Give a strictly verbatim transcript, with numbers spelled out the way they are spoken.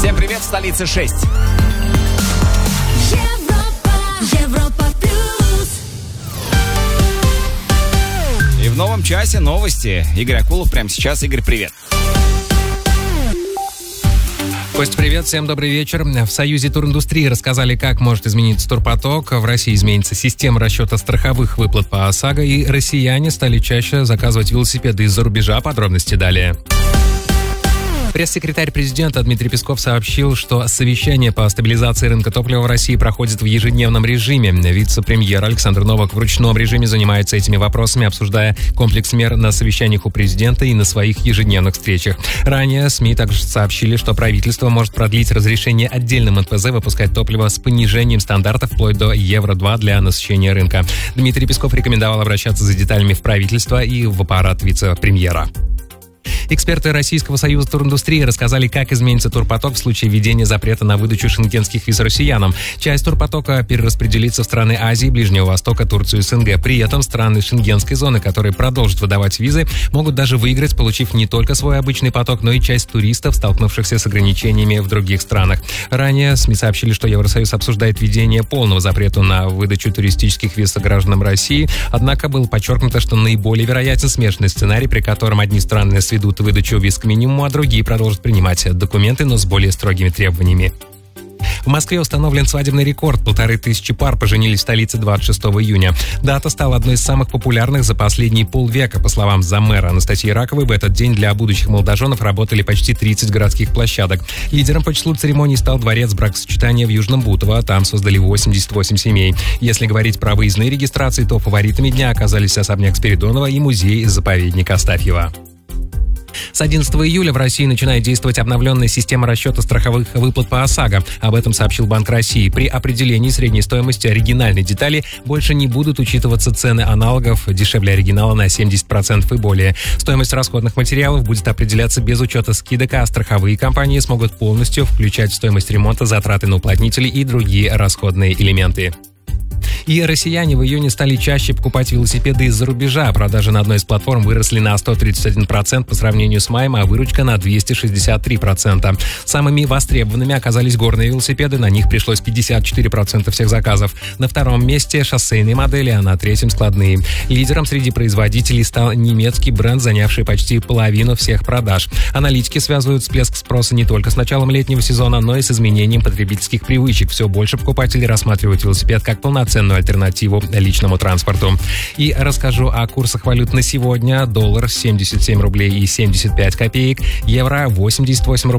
Всем привет, столица шесть. Европа, Европа плюс. И в новом часе новости. Игорь Акулов прямо сейчас. Игорь, привет. Кость, привет, всем добрый вечер. В Союзе туриндустрии рассказали, как может измениться турпоток. В России изменится система расчета страховых выплат по ОСАГО, и россияне стали чаще заказывать велосипеды из-за рубежа. Подробности далее. Пресс-секретарь президента Дмитрий Песков сообщил, что совещание по стабилизации рынка топлива в России проходит в ежедневном режиме. Вице-премьер Александр Новак в ручном режиме занимается этими вопросами, обсуждая комплекс мер на совещаниях у президента и на своих ежедневных встречах. Ранее СМИ также сообщили, что правительство может продлить разрешение отдельным эн пэ зэ выпускать топливо с понижением стандартов вплоть до евро два для насыщения рынка. Дмитрий Песков рекомендовал обращаться за деталями в правительство и в аппарат вице-премьера. Эксперты Российского союза туриндустрии рассказали, как изменится турпоток в случае введения запрета на выдачу шенгенских виз россиянам. Часть турпотока перераспределится в страны Азии, Ближнего Востока, Турцию и эс эн гэ. При этом страны шенгенской зоны, которые продолжат выдавать визы, могут даже выиграть, получив не только свой обычный поток, но и часть туристов, столкнувшихся с ограничениями в других странах. Ранее СМИ сообщили, что Евросоюз обсуждает введение полного запрета на выдачу туристических виз гражданам России, однако было подчеркнуто, что наиболее вероятен смешанный сценарий, при котором одни страны сведут выдачу виз к минимуму, а другие продолжат принимать документы, но с более строгими требованиями. В Москве установлен свадебный рекорд. Полторы тысячи пар поженились в столице двадцать шестого июня. Дата стала одной из самых популярных за последние полвека. По словам заммэра Анастасии Раковой, в этот день для будущих молодоженов работали почти тридцать городских площадок. Лидером по числу церемоний стал дворец бракосочетания в Южном Бутово. Там создали восемьдесят восемь семей. Если говорить про выездные регистрации, то фаворитами дня оказались особняк Спиридонова и музей-заповедник Астафьева. С одиннадцатого июля в России начинает действовать обновленная система расчета страховых выплат по ОСАГО. Об этом сообщил Банк России. При определении средней стоимости оригинальной детали больше не будут учитываться цены аналогов дешевле оригинала на семьдесят процентов и более. Стоимость расходных материалов будет определяться без учета скидок, а страховые компании смогут полностью включать в стоимость ремонта затраты на уплотнители и другие расходные элементы. И россияне в июне стали чаще покупать велосипеды из-за рубежа. Продажи на одной из платформ выросли на сто тридцать один процент по сравнению с маем, а выручка на двести шестьдесят три процента. Самыми востребованными оказались горные велосипеды, на них пришлось пятьдесят четыре процента всех заказов. На втором месте шоссейные модели, а на третьем складные. Лидером среди производителей стал немецкий бренд, занявший почти половину всех продаж. Аналитики связывают всплеск спроса не только с началом летнего сезона, но и с изменением потребительских привычек. Все больше покупателей рассматривают велосипед как полноценную альтернативу личному транспорту. И расскажу о курсах валют на сегодня. Доллар семьдесят семь рублей и семьдесят пять копеек, евро восемьдесят восемь рублей